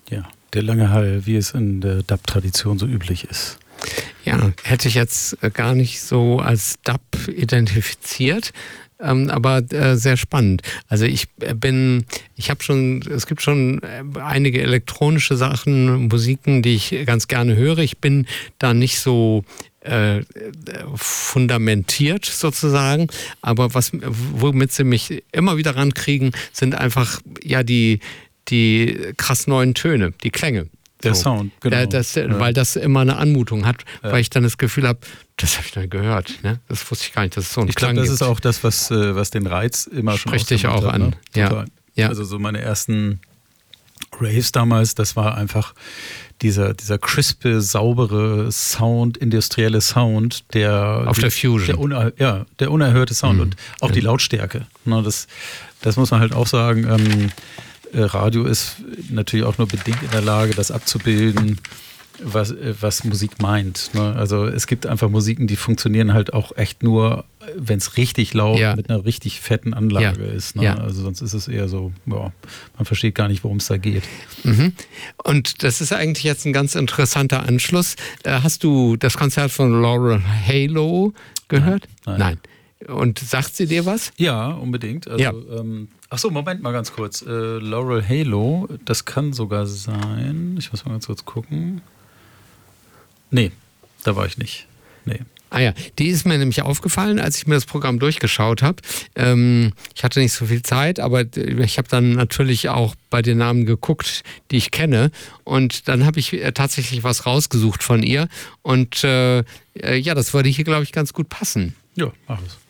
Ja, der lange Hall, wie es in der Dub-Tradition so üblich ist. Ja, hätte ich jetzt gar nicht so als Dub identifiziert, aber sehr spannend. Also es gibt schon einige elektronische Sachen, Musiken, die ich ganz gerne höre. Ich bin da nicht so fundamentiert sozusagen, aber womit sie mich immer wieder rankriegen, sind einfach die krass neuen Töne, die Klänge. Der Sound, genau. Weil das immer eine Anmutung hat, weil ich dann das Gefühl habe, das habe ich noch gehört. Ne? Das wusste ich gar nicht, dass es so einen Klang gibt. Ich glaube, das ist auch das, was den Reiz immer schon spricht dich auch hat, an. Ne? Total. Ja. Also so meine ersten Raves damals, das war einfach dieser crispe, saubere Sound, industrielle Sound, der Fusion. Der unerhörte Sound und auch die Lautstärke. Ne? Das muss man halt auch sagen. Radio ist natürlich auch nur bedingt in der Lage, das abzubilden, was Musik meint. Ne? Also es gibt einfach Musiken, die funktionieren halt auch echt nur, wenn es richtig laut mit einer richtig fetten Anlage ist. Ne? Also sonst ist es eher so, man versteht gar nicht, worum es da geht. Mhm. Und das ist eigentlich jetzt ein ganz interessanter Anschluss. Hast du das Konzert von Laurel Halo gehört? Nein. Und sagt sie dir was? Ja, unbedingt. Also, Moment mal ganz kurz. Laurel Halo, das kann sogar sein. Ich muss mal ganz kurz gucken. Nee, da war ich nicht. Nee. Ah ja, die ist mir nämlich aufgefallen, als ich mir das Programm durchgeschaut habe. Ich hatte nicht so viel Zeit, aber ich habe dann natürlich auch bei den Namen geguckt, die ich kenne. Und dann habe ich tatsächlich was rausgesucht von ihr. Und das würde hier, glaube ich, ganz gut passen. Ja, mach es.